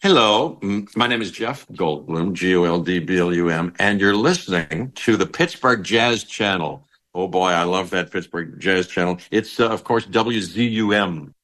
Hello, my name is Jeff Goldblum, Goldblum, and you're listening to the Pittsburgh Jazz Channel. Oh boy, I love that Pittsburgh Jazz Channel. It's, of course, WZUM